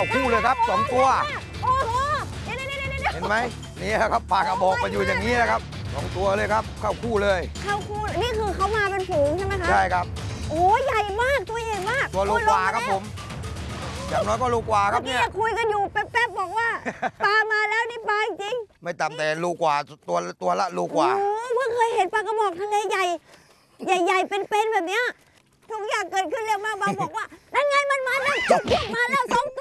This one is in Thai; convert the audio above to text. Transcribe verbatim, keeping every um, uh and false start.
าคู่เลยครับสองตัวโอ้โหเดี๋ยวเดี๋ยวเดี๋ยวเดี๋ยวเห็นไหมนี่ครับปลากระบอกมันอยู่อย่างนี้นะครับสองตัวเลยครับเข้าคู่เลยเข้าคู่นี่คือเขามาเป็นฝูงใช่ไหมคะใช่ครับโอ้ใหญ่มากตัวใหญ่มากตัวโลกว่าครับผมอย่างน้อยก็โลกว่าครับเนี่ยเมื่อกี้คุยกันอยู่แป๊บๆบอกว่า ปลามาแล้วนี่ปลาจริงไม่ต่ำแต่โลกว่าตัวตัวละโลกว่าโอ้เพิ่งเคยเห็นปลากระบอกทะเลใหญ่ ใหญ่ๆเป็นๆแบบเนี้ยทุกอย่างเกิดขึ้นเร็วมากบางบอกว่านั่นไงมันมาแล้วจุกๆมาแล้วสองตัว